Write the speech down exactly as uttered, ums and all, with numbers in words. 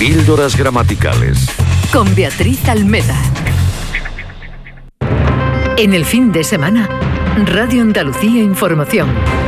Píldoras gramaticales. Con Beatriz Almeda. En el fin de semana, Radio Andalucía Información.